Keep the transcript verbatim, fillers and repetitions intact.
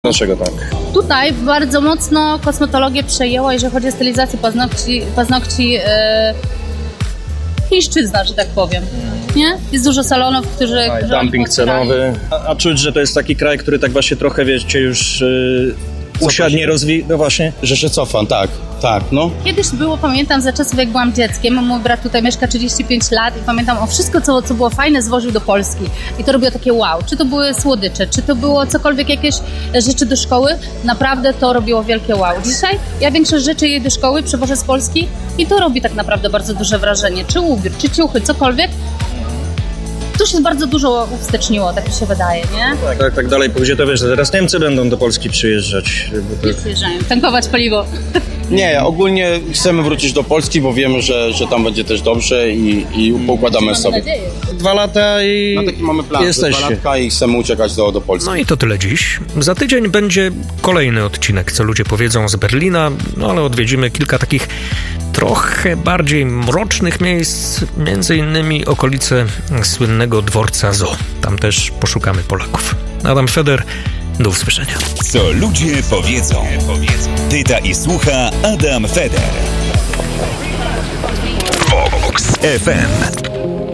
Dlaczego tak? Tutaj bardzo mocno kosmetologię przejęła, jeżeli chodzi o stylizację paznokci, paznokci yy, chińszczyzna, że tak powiem. Nie? Jest dużo salonów, którzy... A, dumping cenowy. A, a czuć, że to jest taki kraj, który tak właśnie trochę, wiecie, już yy, usiadnie, rozwija... No właśnie. Że się cofam, tak, tak, no. Kiedyś było, pamiętam, za czasów jak byłam dzieckiem, mój brat tutaj mieszka trzydzieści pięć lat i pamiętam, o wszystko, co, co było fajne, zwoził do Polski. I to robiło takie wow. Czy to były słodycze, czy to było cokolwiek, jakieś rzeczy do szkoły, naprawdę to robiło wielkie wow. Dzisiaj ja większość rzeczy jej do szkoły przewożę z Polski i to robi tak naprawdę bardzo duże wrażenie. Czy ubiór, czy ciuchy, cokolwiek. Tu się bardzo dużo uwsteczniło, tak mi się wydaje, nie? Tak, tak, tak dalej pójdzie, to wiesz, że teraz Niemcy będą do Polski przyjeżdżać. Bo Nie przyjeżdżają, tankować paliwo. Nie, ogólnie chcemy wrócić do Polski, bo wiemy, że, że tam będzie też dobrze i, i poukładamy Mamy sobie. nadzieję. Dwa lata i No taki mamy plan, jesteście. dwa latka i chcemy uciekać do, do Polski. No i to tyle dziś. Za tydzień będzie kolejny odcinek, co ludzie powiedzą z Berlina, no ale odwiedzimy kilka takich trochę bardziej mrocznych miejsc, między innymi okolice słynnego dworca Zoo. Tam też poszukamy Polaków. Adam Feder, do usłyszenia. Co ludzie powiedzą. Pyta i słucha Adam Feder. Vox F M.